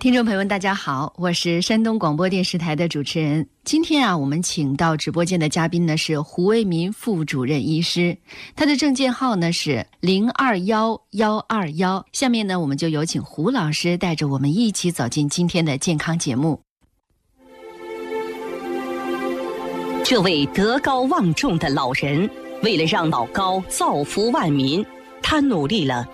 听众朋友们大家好，我是山东广播电视台的主持人。今天我们请到直播间的嘉宾呢是胡为民副主任医师，他的证件号呢是021121。下面呢我们就有请胡老师带着我们一起走进今天的健康节目。 这位德高望重的老人，为了让老高造福万民，他努力了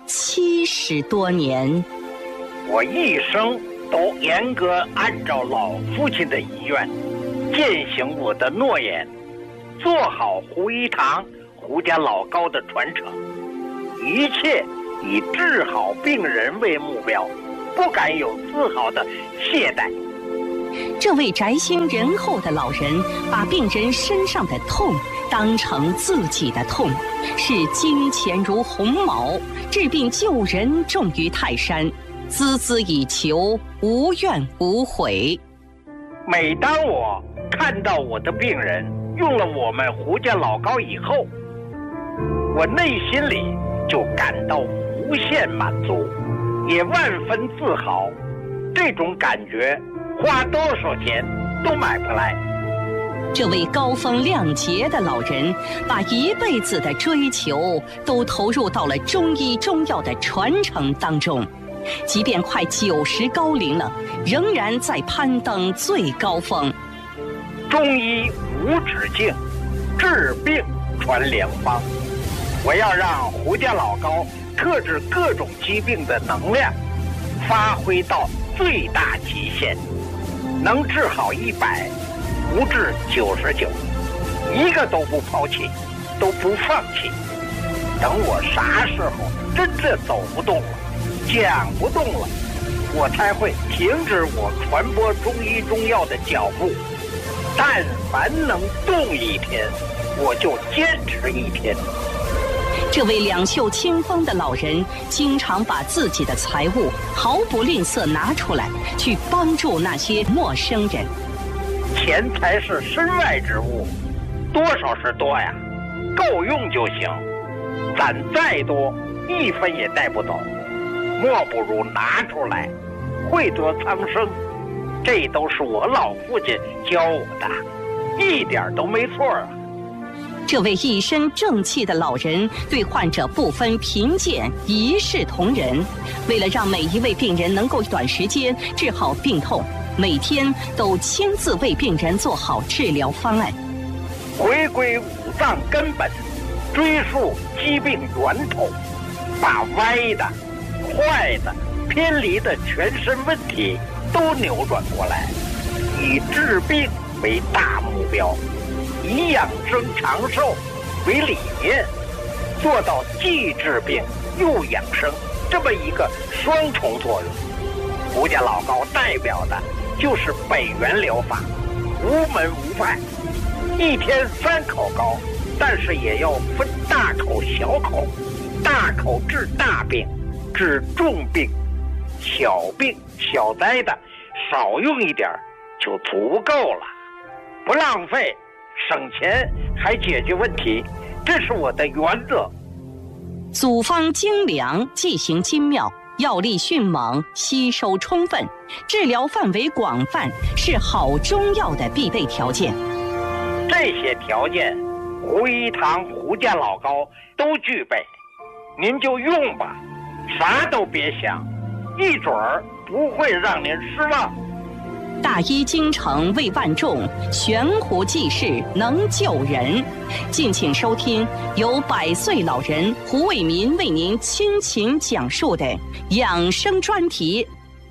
70多年。 我一生都严格按照老父亲的遗愿，践行我的诺言，做好胡一堂、胡家老高的传承，一切以治好病人为目标，不敢有丝毫的懈怠。 这位宅心仁厚的老人，把病人身上的痛当成自己的痛，视金钱如鸿毛，治病救人重于泰山，孜孜以求，无怨无悔。 每当我看到我的病人用了我们胡家老高以后，我内心里就感到无限满足，也万分自豪。这种感觉花多少钱都买不来。 这位高风亮节的老人，把一辈子的追求都投入到了中医中药的传承当中，即便快90高龄了，仍然在攀登最高峰。 中医无止境，治病传良方。我要让胡家老高克制各种疾病的能量发挥到最大极限，能治好100，不治99，一个都不抛弃，都不放弃。等我啥时候真的走不动了，讲不动了，我才会停止我传播中医中药的脚步。但凡能动一天，我就坚持一天。 这位两袖清风的老人，经常把自己的财物毫不吝啬拿出来，去帮助那些陌生人。 钱财是身外之物，多少是多呀，够用就行。攒再多，1分也带不走，莫不如拿出来，惠泽苍生。这都是我老父亲教我的，一点都没错啊。 这位一身正气的老人，对患者不分贫贱，一视同仁。为了让每一位病人能够短时间治好病痛，每天都亲自为病人做好治疗方案， 回归五脏根本，追溯疾病源头，把歪的、坏的、偏离的全身问题都扭转过来，以治病为大目标，以养生长寿为理念，做到既治病又养生这么一个双重作用。胡家老高代表的就是北元疗法，无门无派，一天3口膏，但是也要分大口小口，大口治大病，治重病，小病小灾的少用一点就足够了，不浪费，省钱还解决问题，这是我的原则。 组方精良，剂型精妙，药力迅猛，吸收充分，治疗范围广泛，是好中药的必备条件。 这些条件，胡一堂、胡家老高都具备，您就用吧，啥都别想，一准儿不会让您失望。 大医精诚为万众，悬壶济世能救人。敬请收听由100岁老人胡为民为您倾情讲述的养生专题。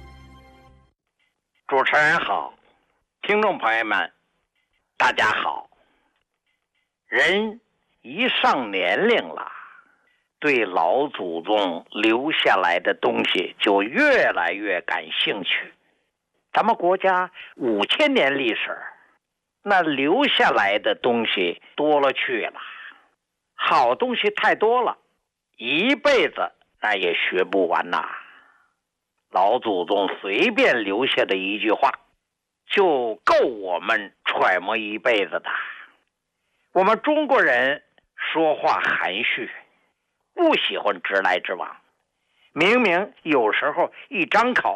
主持人好，听众朋友们大家好。人一上年龄了，对老祖宗留下来的东西就越来越感兴趣。咱们国家5000年历史，那留下来的东西多了去了，好东西太多了，一辈子那也学不完呐。老祖宗随便留下的一句话，就够我们揣摩一辈子的。我们中国人说话含蓄，不喜欢直来直往，明明有时候一张口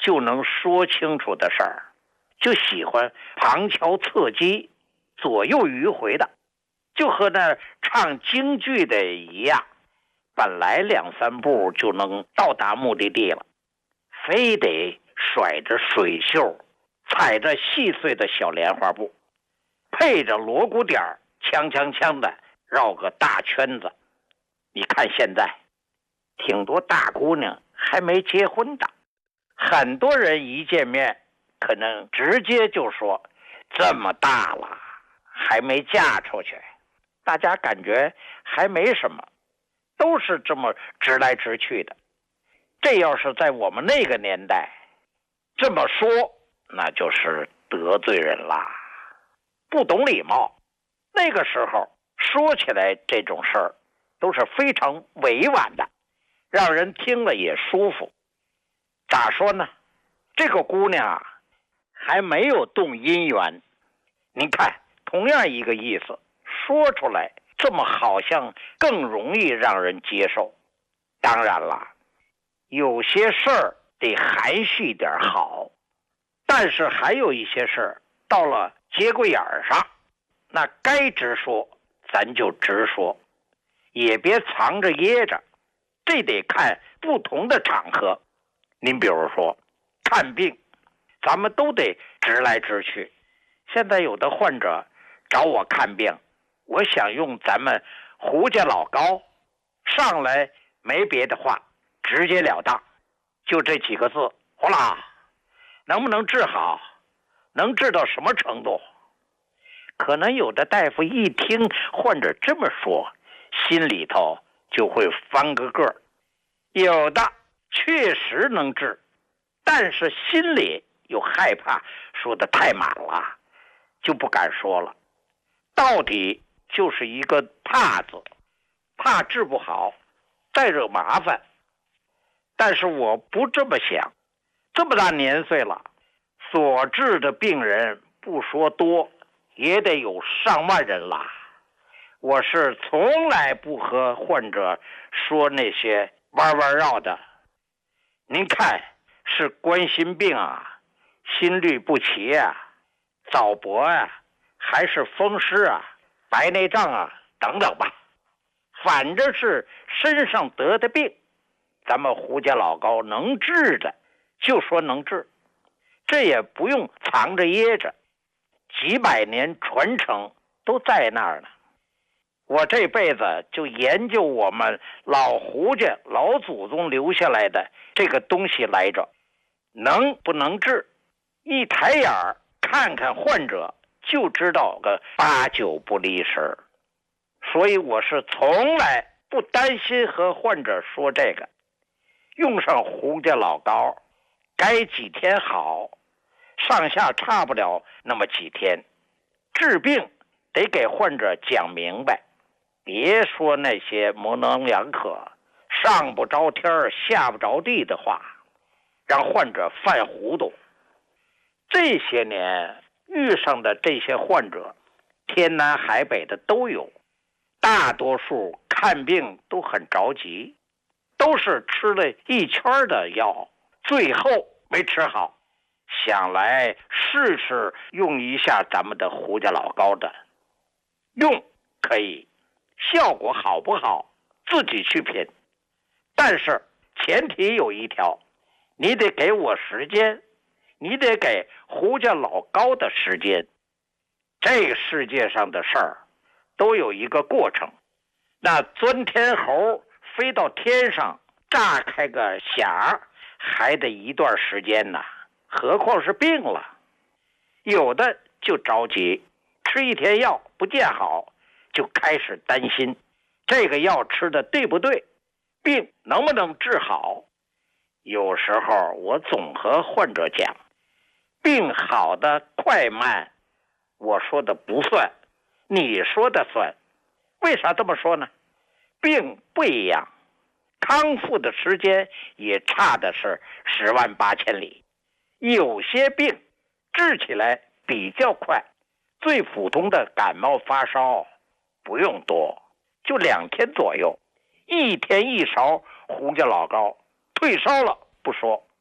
就能说清楚的事儿，就喜欢旁敲侧击、左右迂回的，就和那唱京剧的一样，本来2-3步就能到达目的地了，非得甩着水袖，踩着细碎的小莲花步，配着锣鼓点儿，锵锵锵的绕个大圈子。你看现在挺多大姑娘还没结婚的，很多人一见面可能直接就说这么大了还没嫁出去，大家感觉还没什么，都是这么直来直去的。这要是在我们那个年代这么说，那就是得罪人啦，不懂礼貌。那个时候说起来这种事儿都是非常委婉的，让人听了也舒服。咋说呢？这个姑娘啊，还没有动姻缘。您看，同样一个意思，说出来这么好像更容易让人接受。当然了，有些事儿得含蓄点好，但是还有一些事儿到了节骨眼上，那该直说咱就直说，也别藏着掖着，这得看不同的场合。您比如说看病，咱们都得直来直去。现在有的患者找我看病，我想用咱们胡家老高，上来没别的话，直截了当，就这几个字，呼啦，能不能治好，能治到什么程度。可能有的大夫一听患者这么说，心里头就会翻个个，有的确实能治，但是心里又害怕说的太满了，就不敢说了。到底就是一个怕字，怕治不好，再惹麻烦。但是我不这么想，这么大年岁了，所治的病人不说多，也得有上万人了。我是从来不和患者说那些弯弯绕的。您看，是冠心病啊，心律不齐啊，早搏啊，还是风湿啊，白内障啊等等吧，反正是身上得的病，咱们胡家老高能治的就说能治，这也不用藏着掖着，几百年传承都在那儿呢。我这辈子就研究我们老胡家老祖宗留下来的这个东西来着，能不能治，一抬眼儿看看患者就知道个8、9不离十。所以我是从来不担心和患者说这个，用上胡家老高，该几天好，上下差不了那么几天。治病得给患者讲明白，别说那些模棱两可、上不着天下不着地的话，让患者犯糊涂。这些年遇上的这些患者，天南海北的都有，大多数看病都很着急，都是吃了一圈的药，最后没吃好，想来试试用一下咱们的胡家老高的。用可以，效果好不好自己去品，但是前提有一条，你得给我时间，你得给胡家老高的时间。这个世界上的事儿都有一个过程，那钻天猴飞到天上炸开个匣还得一段时间呢，何况是病了。有的就着急，吃一天药不见好，就开始担心这个药吃的对不对，病能不能治好。有时候我总和患者讲，病好的快慢我说的不算，你说的算。为啥这么说呢？病不一样，康复的时间也差的是10万8千里。有些病治起来比较快，最普通的感冒发烧不用多，就2天左右，1天1勺胡家老高，退烧了不说，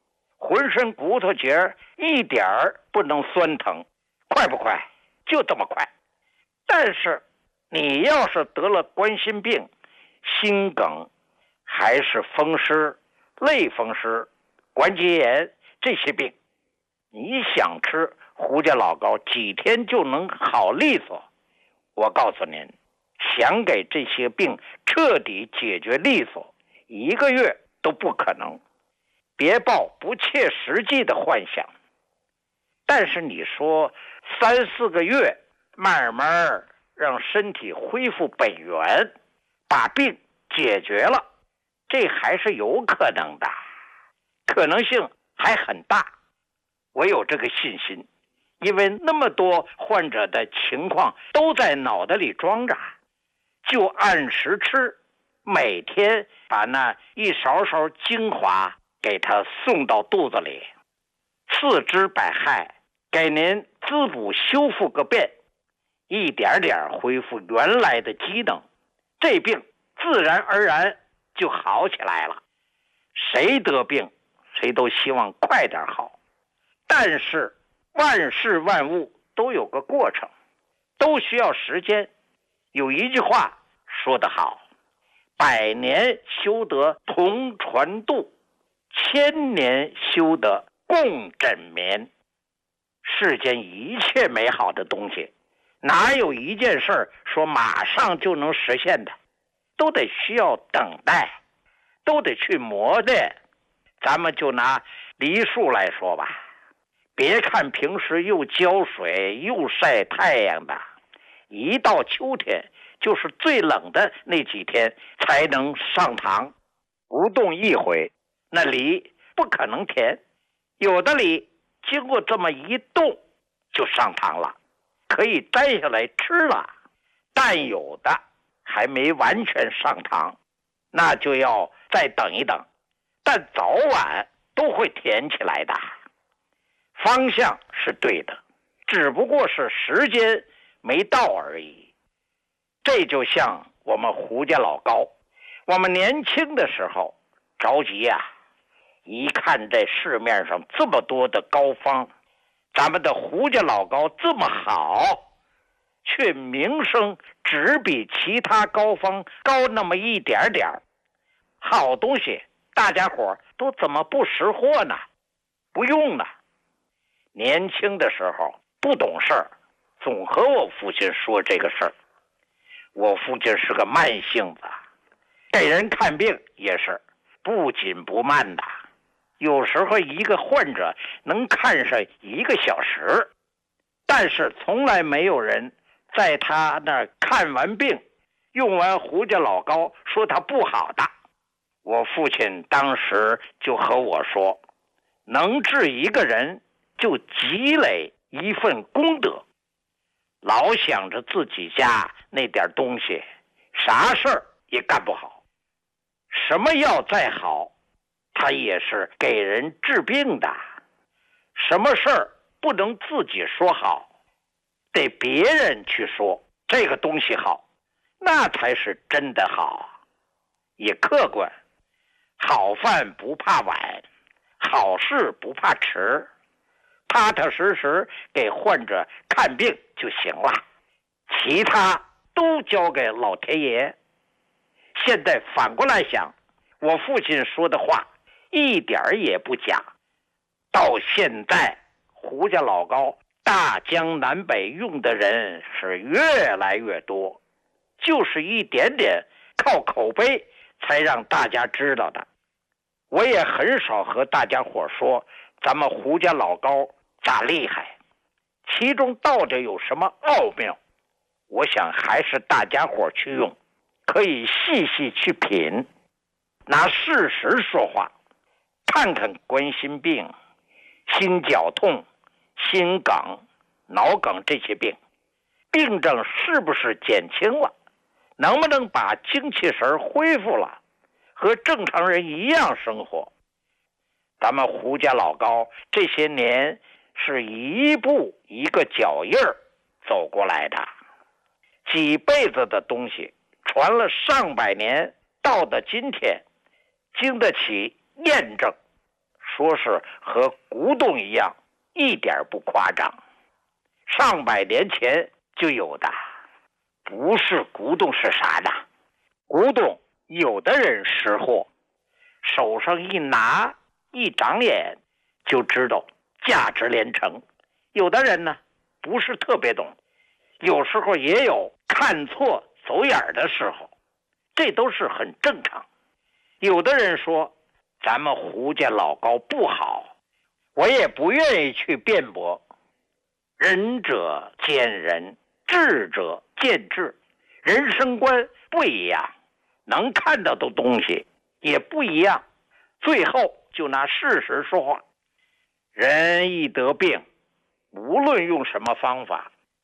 浑身骨头节一点儿不能酸疼，快不快？就这么快。但是你要是得了冠心病、心梗，还是风湿、类风湿、关节炎这些病，你想吃胡家老膏几天就能好利索？我告诉您，想给这些病彻底解决利索，1个月都不可能。别抱不切实际的幻想。但是你说3、4个月慢慢让身体恢复本源，把病解决了，这还是有可能的，可能性还很大。我有这个信心，因为那么多患者的情况都在脑袋里装着，就按时吃，每天把那一勺勺精华给他送到肚子里，四肢百骸给您滋补修复个遍，一点点恢复原来的机能，这病自然而然就好起来了。谁得病谁都希望快点好，但是万事万物都有个过程，都需要时间。有一句话说得好，100年修得同船渡，1000年修得共枕眠。世间一切美好的东西，哪有一件事说马上就能实现的，都得需要等待，都得去磨练。咱们就拿梨树来说吧，别看平时又浇水又晒太阳的，一到秋天就是最冷的那几天才能上膛，不动一回那梨不可能甜。有的梨经过这么一冻就上膛了，可以摘下来吃了，但有的还没完全上膛，那就要再等一等，但早晚都会甜起来的。方向是对的，只不过是时间没到而已。这就像我们胡家老膏，我们年轻的时候着急呀，一看这市面上这么多的膏方，咱们的胡家老膏这么好，却名声只比其他膏方高那么一点点，好东西大家伙都怎么不识货呢？不用呢。年轻的时候不懂事儿，总和我父亲说这个事儿。我父亲是个慢性子，给人看病也是不紧不慢的，有时候一个患者能看上1个小时，但是从来没有人在他那儿看完病用完胡家老膏说他不好的。我父亲当时就和我说，能治一个人就积累一份功德，老想着自己家那点东西，啥事儿也干不好。什么药再好，它也是给人治病的。什么事儿不能自己说好，得别人去说这个东西好，那才是真的好，也客观。好饭不怕晚，好事不怕迟，踏踏实实给患者看病就行了，其他都交给老天爷。现在反过来想，我父亲说的话一点也不假。到现在胡家老膏大江南北用的人是越来越多，就是一点点靠口碑才让大家知道的。我也很少和大家伙说咱们胡家老膏咋厉害，其中到底有什么奥妙，我想还是大家伙去用，可以细细去品，拿事实说话，看看冠心病、心绞痛、心梗、脑梗这些病，病症是不是减轻了，能不能把精气神恢复了，和正常人一样生活。咱们胡家老膏这些年是一步一个脚印儿走过来的，几辈子的东西传了上百年，到的今天经得起验证， 说是和古董一样，一点不夸张。上百年前就有的。不是古董是啥呢？古董有的人识货，手上一拿一长眼就知道价值连城。有的人呢不是特别懂，有时候也有看错走眼的时候，这都是很正常。有的人说咱们胡家老高不好，我也不愿意去辩驳。仁者见仁，智者见智，人生观不一样，能看到的东西也不一样，最后就拿事实说话。人一得病，无论用什么方法，